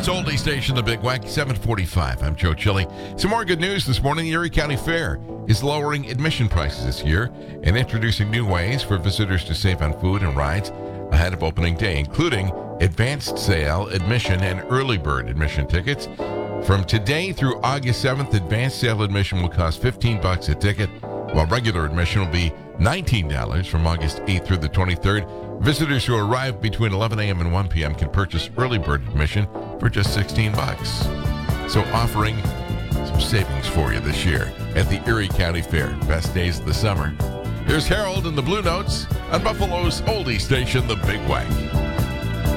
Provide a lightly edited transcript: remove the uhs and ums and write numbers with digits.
It's Oldie Station, the Big Wack, 745. I'm Joe Chili. Some more good news this morning. The Erie County Fair is lowering admission prices this year and introducing new ways for visitors to save on food and rides ahead of opening day, including advanced sale admission and early bird admission tickets. From today through August 7th, advanced sale admission will cost $15 a ticket, while regular admission will be $19 from August 8th through the 23rd. Visitors who arrive between 11 a.m. and 1 p.m. can purchase early bird admission for just $16. So offering some savings for you this year at the Erie County Fair. Best days of the summer. Here's Harold and the Blue Notes on Buffalo's Oldie Station, the Big Wack.